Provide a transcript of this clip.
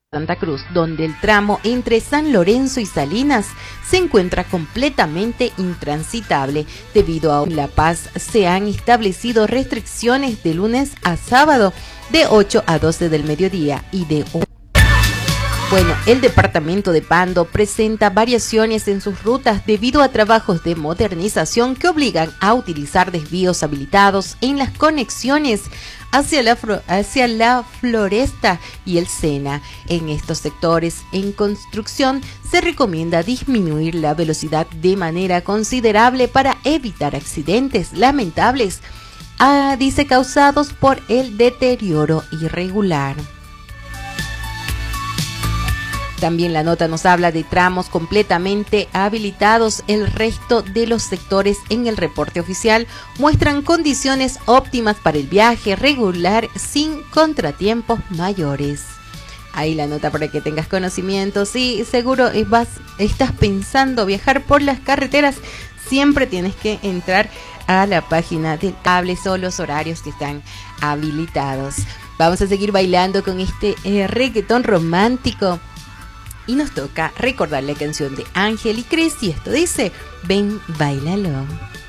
Santa Cruz, donde el tramo entre San Lorenzo y Salinas se encuentra completamente intransitable. Debido a La Paz se han establecido restricciones de lunes a sábado de 8 a 12 del mediodía y de... Bueno, el departamento de Pando presenta variaciones en sus rutas debido a trabajos de modernización que obligan a utilizar desvíos habilitados en las conexiones hacia la Floresta y el Sena. En estos sectores en construcción se recomienda disminuir la velocidad de manera considerable para evitar accidentes lamentables, dice, causados por el deterioro irregular. También la nota nos habla de tramos completamente habilitados. El resto de los sectores en el reporte oficial muestran condiciones óptimas para el viaje regular sin contratiempos mayores. Ahí la nota para que tengas conocimiento. Sí, seguro estás pensando viajar por las carreteras. Siempre tienes que entrar a la página del cables o los horarios que están habilitados. Vamos a seguir bailando con este reggaetón romántico. Y nos toca recordar la canción de Ángel y Cris, y esto dice: ven, báilalo.